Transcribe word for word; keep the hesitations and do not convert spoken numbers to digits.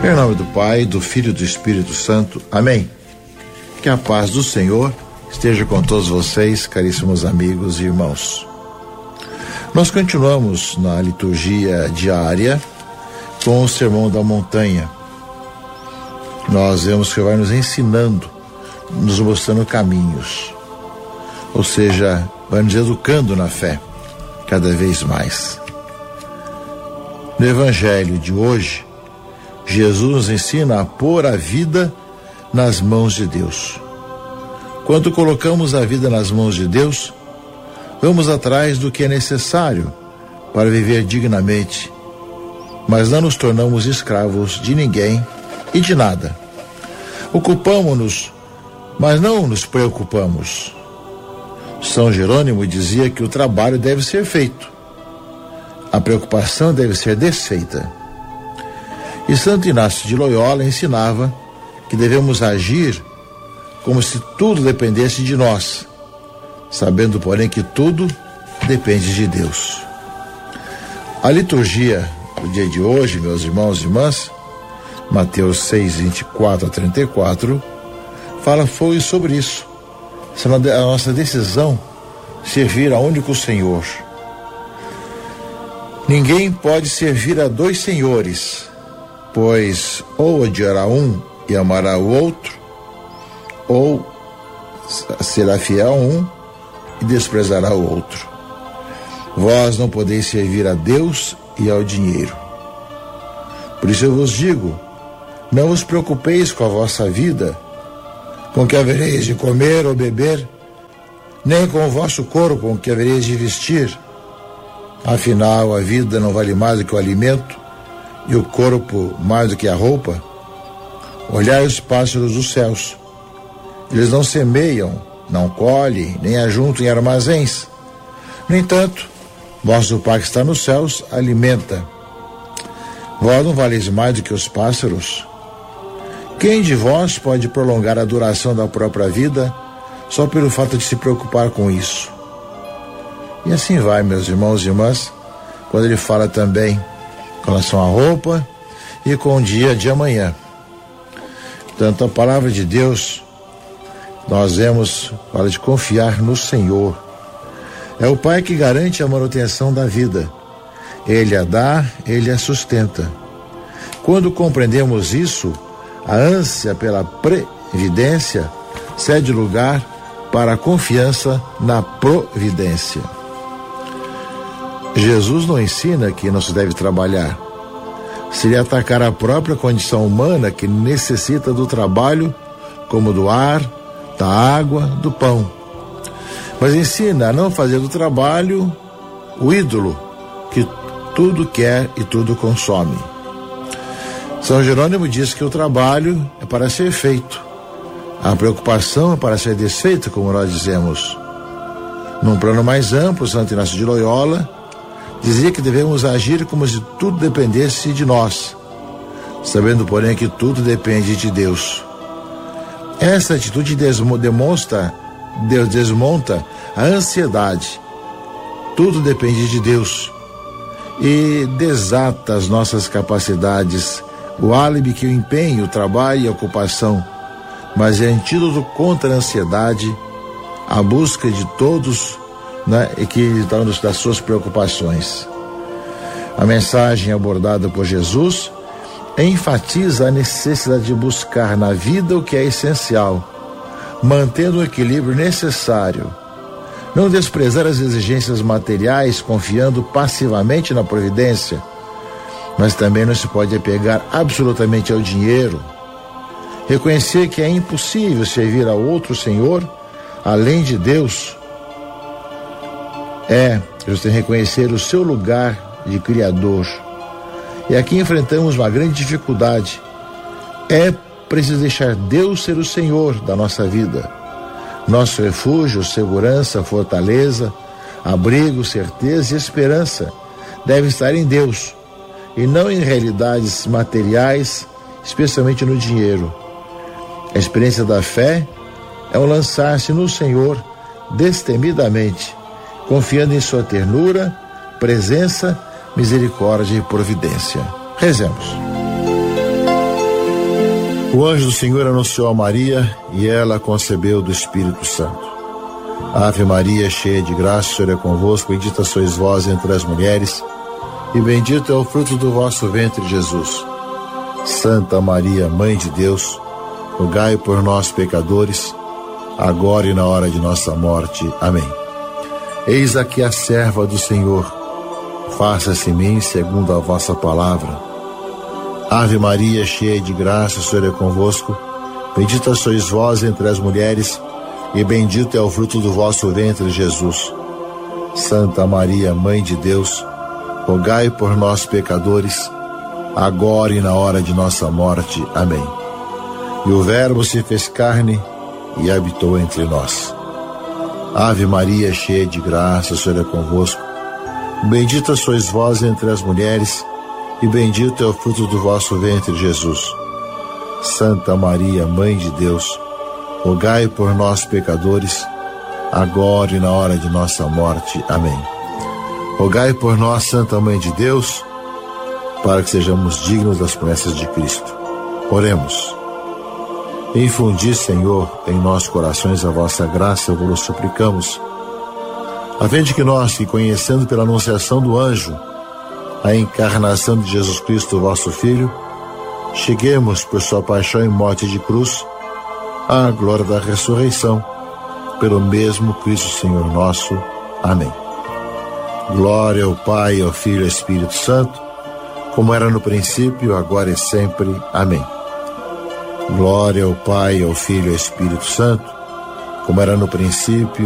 Em nome do Pai, do Filho e do Espírito Santo. Amém. Que a paz do Senhor esteja com todos vocês, caríssimos amigos e irmãos. Nós continuamos na liturgia diária com o Sermão da Montanha. Nós vemos que vai nos ensinando, nos mostrando caminhos. Ou seja, vai nos educando na fé, cada vez mais. No Evangelho de hoje, Jesus nos ensina a pôr a vida nas mãos de Deus. Quando colocamos a vida nas mãos de Deus, vamos atrás do que é necessário para viver dignamente, mas não nos tornamos escravos de ninguém e de nada. Ocupamos-nos, mas não nos preocupamos. São Jerônimo dizia que o trabalho deve ser feito, a preocupação deve ser desfeita. E Santo Inácio de Loyola ensinava que devemos agir como se tudo dependesse de nós, sabendo, porém, que tudo depende de Deus. A liturgia do dia de hoje, meus irmãos e irmãs, Mateus seis, vinte e quatro a trinta e quatro, fala foi sobre isso. Essa é a nossa decisão, servir a único Senhor. Ninguém pode servir a dois senhores, pois ou odiará um e amará o outro, ou será fiel a um e desprezará o outro. Vós não podeis servir a Deus e ao dinheiro. Por isso eu vos digo, não vos preocupeis com a vossa vida, com o que havereis de comer ou beber, nem com o vosso corpo, com o que havereis de vestir. Afinal, a vida não vale mais do que o alimento, e o corpo mais do que a roupa. Olhai os pássaros dos céus. Eles não semeiam, não colhem, nem ajuntam em armazéns. No entanto, vosso Pai que está nos céus alimenta. Vós não valeis mais do que os pássaros? Quem de vós pode prolongar a duração da própria vida só pelo fato de se preocupar com isso? E assim vai, meus irmãos e irmãs, quando ele fala também com relação à roupa e com o dia de amanhã. Portanto, a palavra de Deus, nós vemos, fala de confiar no Senhor. É o Pai que garante a manutenção da vida. Ele a dá, Ele a sustenta. Quando compreendemos isso, a ânsia pela previdência cede lugar para a confiança na providência. Jesus não ensina que não se deve trabalhar. Seria atacar a própria condição humana que necessita do trabalho, como do ar, da água, do pão. Mas ensina a não fazer do trabalho o ídolo que tudo quer e tudo consome. São Jerônimo diz que o trabalho é para ser feito. A preocupação é para ser desfeita, como nós dizemos. Num plano mais amplo, Santo Inácio de Loyola dizia que devemos agir como se tudo dependesse de nós, sabendo, porém, que tudo depende de Deus. Essa atitude desmo, demonstra, Deus desmonta a ansiedade. Tudo depende de Deus e desata as nossas capacidades, o álibi que o empenho, o trabalho e a ocupação, mas é antídoto contra a ansiedade, a busca de todos, né, e que estão das suas preocupações. A mensagem abordada por Jesus enfatiza a necessidade de buscar na vida o que é essencial, mantendo o equilíbrio necessário. Não desprezar as exigências materiais, confiando passivamente na providência, mas também não se pode apegar absolutamente ao dinheiro. Reconhecer que é impossível servir a outro Senhor, além de Deus, é você reconhecer o seu lugar de Criador. E aqui enfrentamos uma grande dificuldade. É preciso deixar Deus ser o Senhor da nossa vida. Nosso refúgio, segurança, fortaleza, abrigo, certeza e esperança devem estar em Deus e não em realidades materiais, especialmente no dinheiro. A experiência da fé é o lançar-se no Senhor destemidamente, confiando em sua ternura, presença, misericórdia e providência. Rezemos. O anjo do Senhor anunciou a Maria e ela concebeu do Espírito Santo. Ave Maria, cheia de graça, o Senhor é convosco, bendita sois vós entre as mulheres, e bendito é o fruto do vosso ventre, Jesus. Santa Maria, Mãe de Deus, rogai por nós, pecadores, agora e na hora de nossa morte. Amém. Eis aqui a serva do Senhor, faça-se em mim segundo a vossa palavra. Ave Maria, cheia de graça, o Senhor é convosco, bendita sois vós entre as mulheres, e bendito é o fruto do vosso ventre, Jesus. Santa Maria, Mãe de Deus, rogai por nós, pecadores, agora e na hora de nossa morte. Amém. E o Verbo se fez carne e habitou entre nós. Ave Maria, cheia de graça, o Senhor é convosco, bendita sois vós entre as mulheres, e bendito é o fruto do vosso ventre, Jesus. Santa Maria, Mãe de Deus, rogai por nós, pecadores, agora e na hora de nossa morte. Amém. Rogai por nós, Santa Mãe de Deus, para que sejamos dignos das promessas de Cristo. Oremos. Infundi, Senhor, em nossos corações a vossa graça, vos suplicamos, a fim de que nós, que conhecendo pela anunciação do anjo a encarnação de Jesus Cristo, vosso Filho, cheguemos por sua paixão e morte de cruz à glória da ressurreição, pelo mesmo Cristo Senhor nosso. Amém. Glória ao Pai, ao Filho e ao Espírito Santo, como era no princípio, agora e sempre. Amém. Glória ao Pai, ao Filho e ao Espírito Santo, como era no princípio,